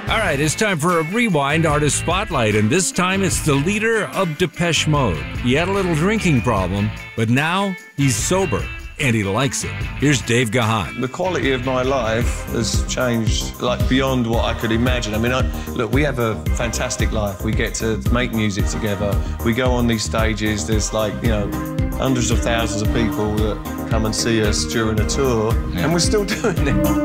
All right, it's time for a Rewind Artist Spotlight, and this time it's the leader of Depeche Mode. He had a little drinking problem, but now he's sober, and he likes it. Here's Dave Gahan. The quality of my life has changed, like, beyond what I could imagine. I mean, look, we have a fantastic life. We get to make music together. We go on these stages. There's, like, you know, hundreds of thousands of people that come and see us during a tour, and we're still doing it.